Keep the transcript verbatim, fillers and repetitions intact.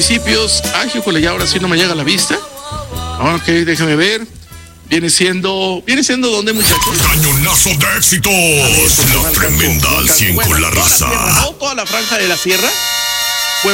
municipios. Ay, híjole, ya ahora sí no me llega a la vista. Ok, déjame ver. Viene siendo, viene siendo ¿dónde, muchachos? Cañonazo de éxitos. Ver, La tremenda al cien con la raza. Toda la franja de la sierra.